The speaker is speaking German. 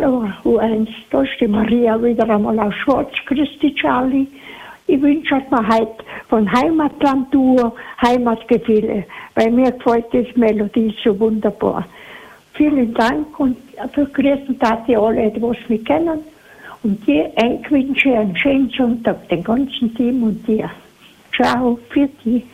Hallo, U1, da ist die Maria wieder einmal aus Schwarz. Christi, Charlie. Ich wünsche mir heute von Heimatland Duo Heimatgefühle, weil mir gefällt die Melodie so wunderbar. Vielen Dank und für grüßen die alle, die mich kennen. Und dir wünsche einen schönen Sonntag, den ganzen Team und dir. Ciao, für dich.